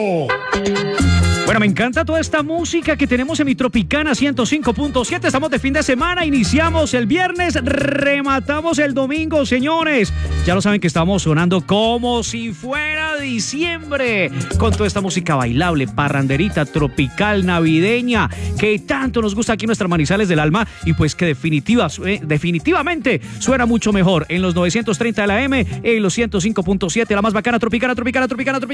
Bueno, me encanta toda esta música que tenemos en mi Tropicana 105.7. Estamos de fin de semana, iniciamos el viernes, rematamos el domingo, señores. Ya lo saben que estamos sonando como si fuera diciembre, con toda esta música bailable, parranderita, tropical, navideña, que tanto nos gusta aquí en nuestras Manizales del Alma, y pues que definitivamente suena mucho mejor en los 930 de la M, en los 105.7, la más bacana, Tropicana.